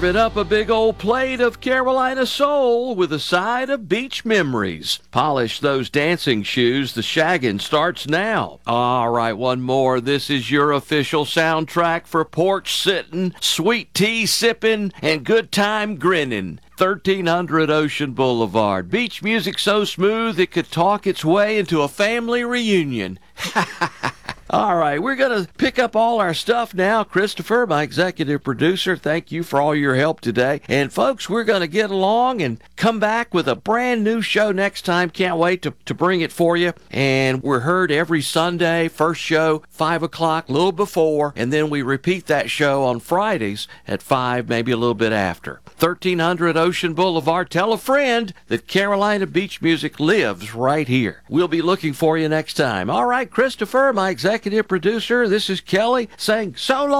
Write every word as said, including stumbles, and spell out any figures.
It up a big old plate of Carolina soul with a side of beach memories. Polish those dancing shoes, the shaggin' starts now. All right, one more. This is your official soundtrack for porch sittin', sweet tea sippin', and good time grinnin'. thirteen hundred Ocean Boulevard. Beach music so smooth it could talk its way into a family reunion. All right, we're going to pick up all our stuff now. Christopher, my executive producer, thank you for all your help today. And folks, we're going to get along and come back with a brand new show next time. Can't wait to, to bring it for you. And we're heard every Sunday, first show, five o'clock, a little before. And then we repeat that show on Fridays at five, maybe a little bit after. thirteen hundred Ocean Boulevard. Tell a friend that Carolina beach music lives right here. We'll be looking for you next time. All right, Christopher, my executive producer, this is Kelly saying so long.